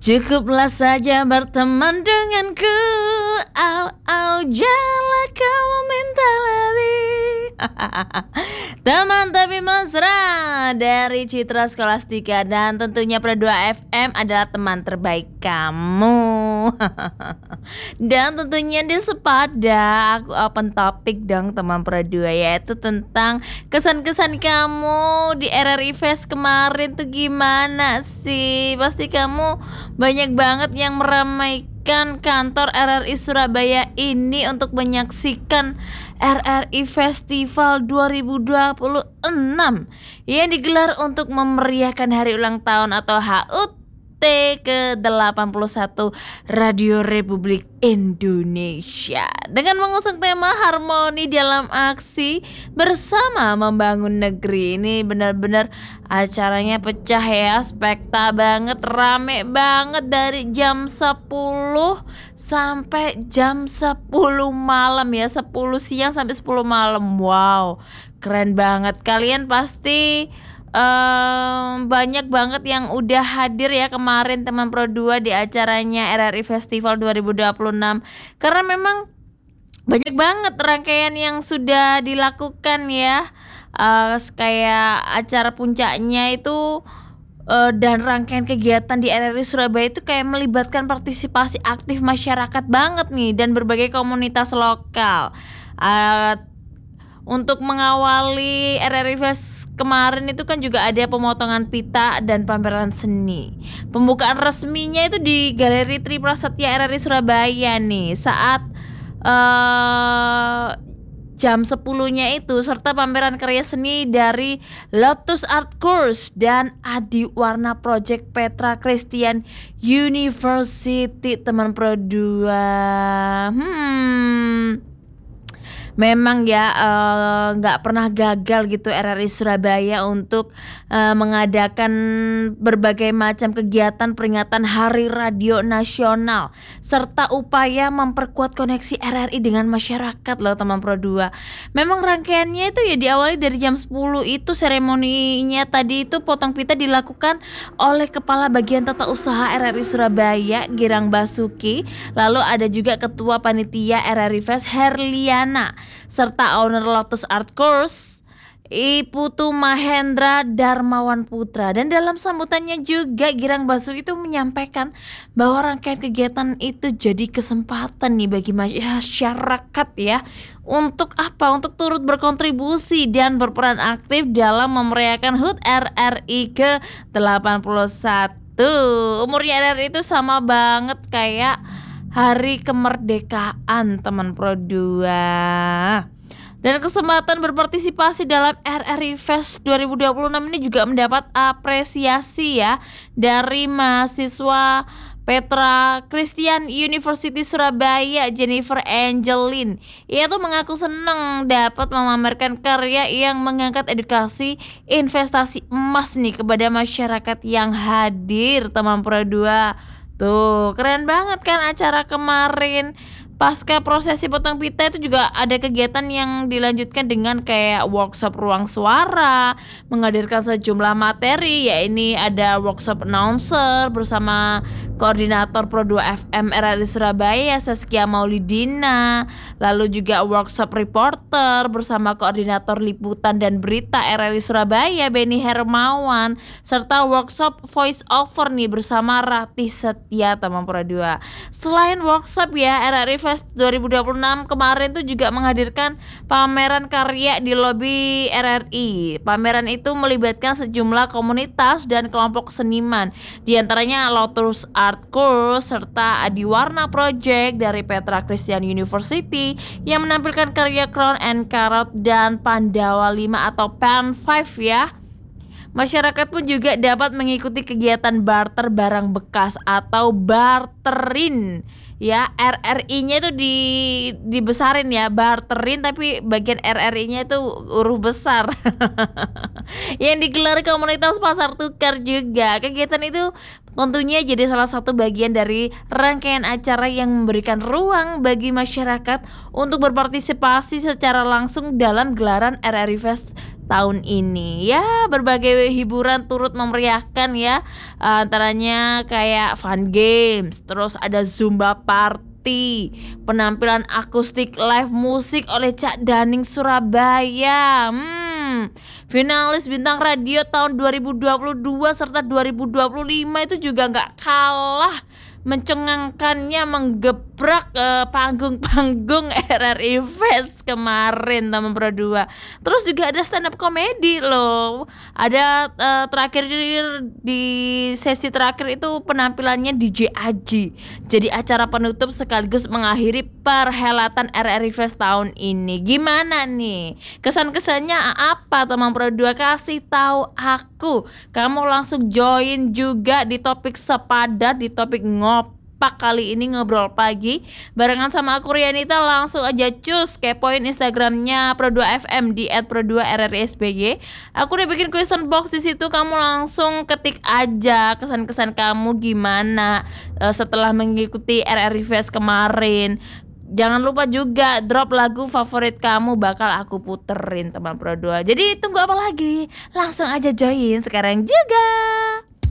Cukuplah saja berteman denganku. Au au janganlah kau meminta lebih. Teman tapi mesra dari Citra Scholastika. Dan tentunya Pro 2 FM adalah teman terbaik kamu. Dan tentunya di Sepada aku open topik dong teman Pro 2, yaitu tentang kesan-kesan kamu di RRI Fest kemarin tuh gimana sih. Pasti kamu banyak banget yang meramaikan kantor RRI Surabaya ini untuk menyaksikan RRI Festival 2026 yang digelar untuk memeriahkan hari ulang tahun atau HUT ke-81 Radio Republik Indonesia dengan mengusung tema harmoni dalam aksi bersama membangun negeri. Ini benar-benar acaranya pecah ya, spekta banget, rame banget dari jam 10 sampai jam 10 malam ya, 10 siang sampai 10 malam. Wow, keren banget. Kalian pasti banyak banget yang udah hadir ya kemarin teman Pro 2 di acaranya RRI Festival 2026, karena memang banyak banget rangkaian yang sudah dilakukan ya, kayak acara puncaknya itu dan rangkaian kegiatan di RRI Surabaya itu kayak melibatkan partisipasi aktif masyarakat banget nih dan berbagai komunitas lokal. Untuk mengawali RRI Fest kemarin itu kan juga ada pemotongan pita dan pameran seni. Pembukaan resminya itu di Galeri Tri Prasetya RRI Surabaya nih saat jam 10-nya itu, serta pameran karya seni dari Lotus Art Course dan Adi Warna Project Petra Christian University teman Pro 2. Memang ya nggak pernah gagal gitu RRI Surabaya untuk mengadakan berbagai macam kegiatan peringatan Hari Radio Nasional serta upaya memperkuat koneksi RRI dengan masyarakat loh teman Pro 2. Memang rangkaiannya itu ya diawali dari jam 10 itu, seremoninya tadi itu potong pita dilakukan oleh Kepala Bagian Tata Usaha RRI Surabaya Girang Basuki. Lalu ada juga Ketua Panitia RRI Fest Herliana serta owner Lotus Art Course Putu Mahendra Darmawan Putra. Dan dalam sambutannya juga Girang Basuki itu menyampaikan bahwa rangkaian kegiatan itu jadi kesempatan nih bagi masyarakat ya untuk apa? Untuk turut berkontribusi dan berperan aktif dalam memeriahkan HUT RRI ke-81. Umurnya RRI itu sama banget kayak Hari Kemerdekaan teman Pro 2. Dan kesempatan berpartisipasi dalam RRI Fest 2026 ini juga mendapat apresiasi ya dari mahasiswa Petra Christian University Surabaya Jennifer Angelin. Ia tuh mengaku senang dapat memamerkan karya yang mengangkat edukasi investasi emas nih kepada masyarakat yang hadir teman Pro 2. Tuh, keren banget kan acara kemarin. Pasca prosesi potong pita itu juga ada kegiatan yang dilanjutkan dengan kayak workshop ruang suara, menghadirkan sejumlah materi, ya ini ada workshop announcer bersama koordinator Pro 2 FM RRI Surabaya Saskia Maulidina, lalu juga workshop reporter bersama koordinator liputan dan berita RRI Surabaya Beni Hermawan, serta workshop voice over nih bersama Ratih Setia teman Pro 2. Selain workshop ya, RRI Fest 2026 kemarin tuh juga menghadirkan pameran karya di lobi RRI. Pameran itu melibatkan sejumlah komunitas dan kelompok seniman, di antaranya Lotus Art Course serta Adi Warna Project dari Petra Christian University yang menampilkan karya Crown and Carrot dan Pandawa 5 atau Pan 5 ya. Masyarakat pun juga dapat mengikuti kegiatan barter barang bekas atau barterin ya. RRI-nya itu dibesarin ya, barterin tapi bagian RRI-nya itu huruf besar. Yang digelar komunitas pasar tukar juga. Kegiatan itu tentunya jadi salah satu bagian dari rangkaian acara yang memberikan ruang bagi masyarakat untuk berpartisipasi secara langsung dalam gelaran RRI Fest tahun ini. Ya, berbagai hiburan turut memeriahkan ya, antaranya kayak fun games, terus ada Zumba party, penampilan akustik live musik oleh Cak Daning Surabaya, finalis Bintang Radio tahun 2022 serta 2025 itu juga nggak kalah mencengangkannya, menggebrak, panggung-panggung RRI Fest kemarin teman Pro 2. Terus juga ada stand up comedy loh. Ada, terakhir di sesi terakhir itu penampilannya DJ Aji. Jadi acara penutup sekaligus mengakhiri perhelatan RRI Fest tahun ini. Gimana nih? Kesan-kesannya apa teman Pro 2? Kasih tahu aku. Kamu langsung join juga di topik sepadan, di topik ngopak kali ini ngobrol pagi barengan sama aku Rianita. Langsung aja cus kepoin Instagramnya Pro 2 FM di @pro2rrsbg. Aku udah bikin question box di situ, kamu langsung ketik aja kesan-kesan kamu gimana setelah mengikuti RRI Fest kemarin. Jangan lupa juga drop lagu favorit kamu, bakal aku puterin teman Pro 2. Jadi tunggu apa lagi? Langsung aja join sekarang juga.